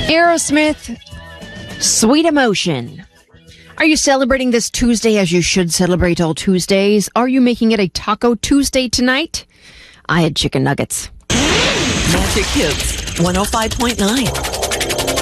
Aerosmith, Sweet Emotion. Are you celebrating this Tuesday as you should celebrate all Tuesdays? Are you making it a Taco Tuesday tonight? I had chicken nuggets. Magic Hits 105.9.